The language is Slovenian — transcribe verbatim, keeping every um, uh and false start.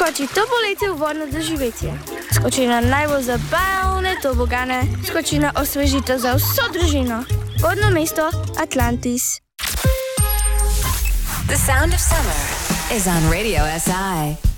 skoči to poletje v vodno doživetje. Skoči na najbolj zabavne tobogane, skoči na osvežitev za vso družino. Vodno mesto Atlantis. The sound of summer is on Radio S I.